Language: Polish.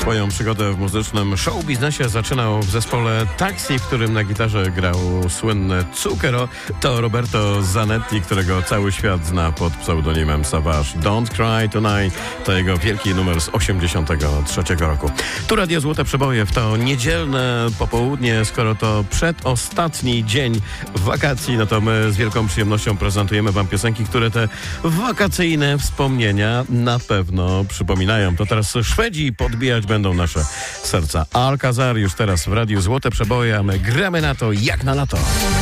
Swoją przygodę w muzycznym show biznesie zaczynał w zespole Taxi, w którym na gitarze grał słynny Zucchero. To Roberto Zanetti, którego cały świat zna pod pseudonimem Savage. Don't Cry Tonight to jego wielki numer z 1983 roku. Tu Radio Złote Przeboje w to niedzielne popołudnie. Skoro to przedostatni dzień wakacji, no to my z wielką przyjemnością prezentujemy wam piosenki, które te wakacyjne wspomnienia na pewno przypominają. To teraz Szwedzi podbijać będą nasze serca. Alcazar już teraz w Radiu Złote Przeboje, a my gramy na to jak na lato.